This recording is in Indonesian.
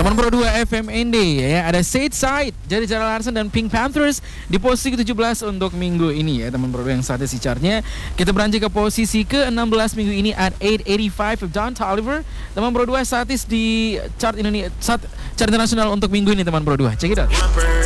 Teman Pro 2 FMND ya, ada Said Side, Jadi Jara Larsen dan Pink Panthers di posisi ke-17 untuk minggu ini ya teman Pro 2 yang saatnya si chartnya. Kita beranjak ke posisi ke-16 minggu ini at 885 of Don Toliver. Teman Pro 2 satis di chart Indonesia, chart internasional untuk minggu ini teman Pro 2. Check it out.